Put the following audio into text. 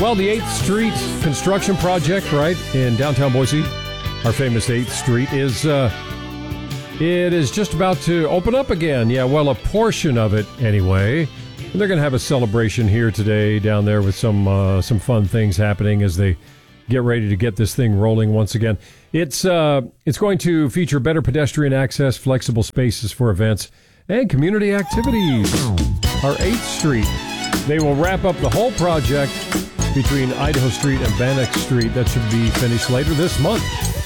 Well, the 8th Street construction project, right, in downtown Boise, our famous 8th Street, it is just about to open up again. Yeah, well, a portion of it anyway. And they're going to have a celebration here today down there with some fun things happening as they get ready to get this thing rolling once again. It's going to feature better pedestrian access, flexible spaces for events, and community activities. Our 8th Street. They will wrap up the whole project between Idaho Street and Bannock Street. That should be finished later this month.